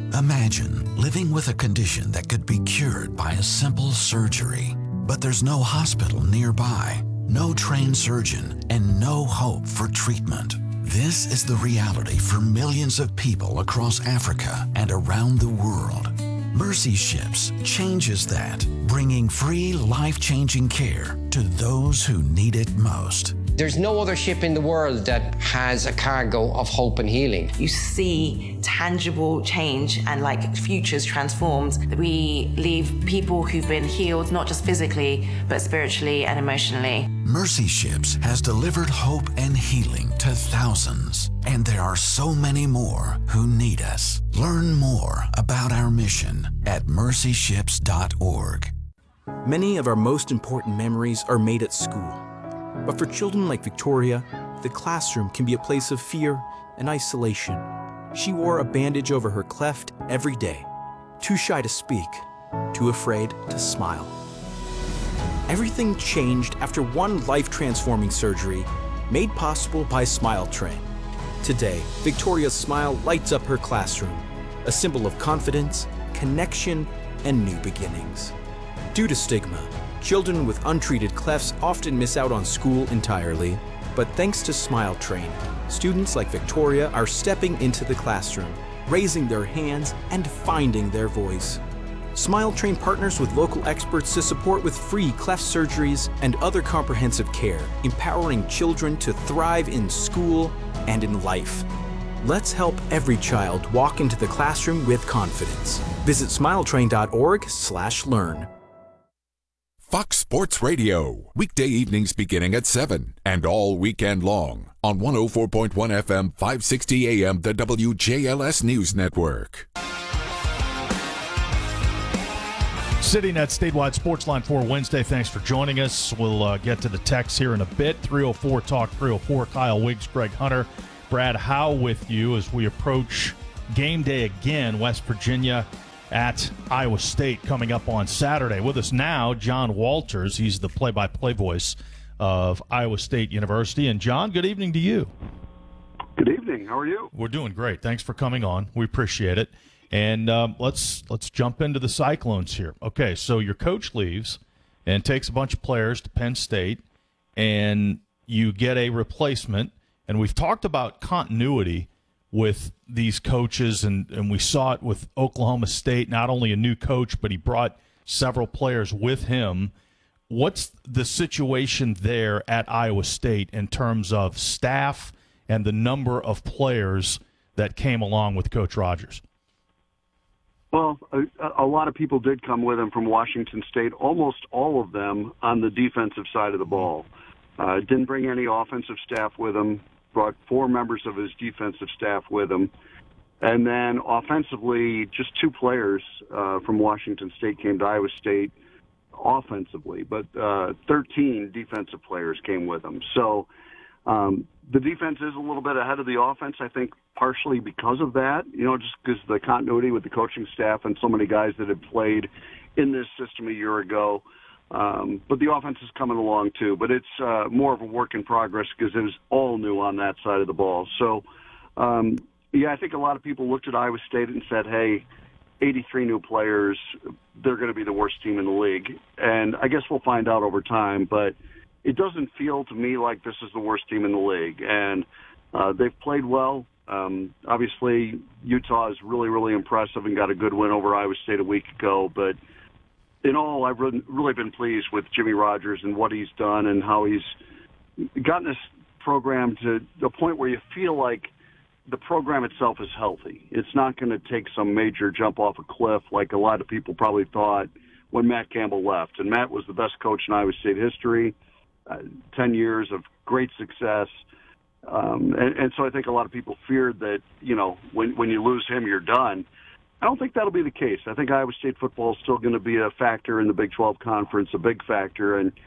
Imagine living with a condition that could be cured by a simple surgery, but there's no hospital nearby, no trained surgeon, and no hope for treatment. This is the reality for millions of people across Africa and around the world. Mercy Ships changes that, bringing free, life-changing care to those who need it most. There's no other ship in the world that has a cargo of hope and healing. You see tangible change and futures transformed. We leave people who've been healed, not just physically, but spiritually and emotionally. Mercy Ships has delivered hope and healing to thousands, and there are so many more who need us. Learn more about our mission at mercyships.org. Many of our most important memories are made at school. But for children like Victoria, the classroom can be a place of fear and isolation. She wore a bandage over her cleft every day, too shy to speak, too afraid to smile. Everything changed after one life-transforming surgery made possible by Smile Train. Today, Victoria's smile lights up her classroom, a symbol of confidence, connection, and new beginnings. Due to stigma, children with untreated clefts often miss out on school entirely, but thanks to Smile Train, students like Victoria are stepping into the classroom, raising their hands and finding their voice. Smile Train partners with local experts to support with free cleft surgeries and other comprehensive care, empowering children to thrive in school and in life. Let's help every child walk into the classroom with confidence. Visit smiletrain.org/learn. Fox Sports Radio, weekday evenings beginning at 7 and all weekend long on 104.1 FM, 560 AM, the WJLS News Network. CityNet Statewide Sports Line for Wednesday. Thanks for joining us. We'll get to the text here in a bit. 304 Talk 304. Kyle Wiggs, Greg Hunter, Brad Howe with you as we approach game day again. West Virginia at Iowa State coming up on Saturday. With us now, John Walters. He's the play-by-play voice of Iowa State University. And, John, good evening to you. Good evening. How are you? We're doing great. Thanks for coming on. We appreciate it. And let's jump into the Cyclones here. Okay, so your coach leaves and takes a bunch of players to Penn State, and you get a replacement. And we've talked about continuity with these coaches, and we saw it with Oklahoma State, not only a new coach, but he brought several players with him. What's the situation there at Iowa State in terms of staff and the number of players that came along with Coach Rogers? Well, a lot of people did come with him from Washington State, almost all of them on the defensive side of the ball. Didn't bring any offensive staff with him. Brought 4 members of his defensive staff with him. And then offensively, just 2 players from Washington State came to Iowa State offensively, but 13 defensive players came with him. So the defense is a little bit ahead of the offense, I think, partially because of that, just because the continuity with the coaching staff and so many guys that had played in this system a year ago. But the offense is coming along, too. But it's more of a work in progress because it was all new on that side of the ball. So, I think a lot of people looked at Iowa State and said, hey, 83 new players, they're going to be the worst team in the league. And I guess we'll find out over time. But it doesn't feel to me like this is the worst team in the league. And they've played well. Obviously, Utah is really, really impressive and got a good win over Iowa State a week ago. But in all, I've really been pleased with Jimmy Rogers and what he's done and how he's gotten this program to the point where you feel like the program itself is healthy. It's not going to take some major jump off a cliff like a lot of people probably thought when Matt Campbell left. And Matt was the best coach in Iowa State history, 10 years of great success. And so I think a lot of people feared that, when you lose him, you're done. I don't think that'll be the case. I think Iowa State football is still going to be a factor in the Big 12 Conference, a big factor, and